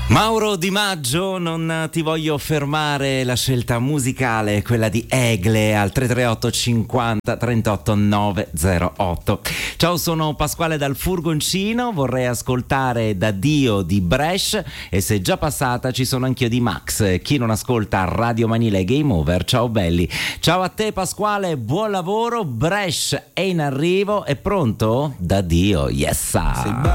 Mauro Di Maggio, non ti voglio fermare, la scelta musicale è quella di Egle al 338 50 38 908. Ciao, sono Pasquale dal Furgoncino, vorrei ascoltare Da Dio di Bresh e se già passata ci sono anch'io di Max. Chi non ascolta Radio Manile Game Over, ciao belli. Ciao a te Pasquale, buon lavoro, Bresh è in arrivo, è pronto? Da Dio, yes!